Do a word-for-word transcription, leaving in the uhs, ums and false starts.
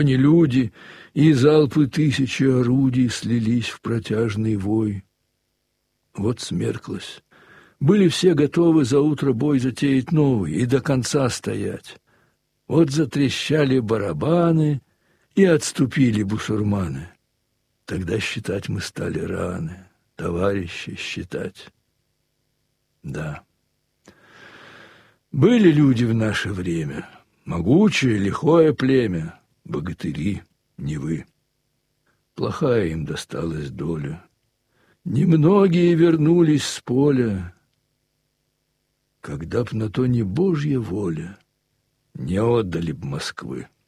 Не люди, и залпы тысячи орудий слились в протяжный вой. Вот смерклось. Были все готовы за утро бой затеять новый и до конца стоять. Вот затрещали барабаны, и отступили бусурманы. Тогда считать мы стали раны, товарищи считать. Да. Были люди в наше время, могучее, лихое племя, богатыри, не вы. Плохая им досталась доля. Немногие вернулись с поля. Когда б на то не Божья воля, не отдали б Москвы.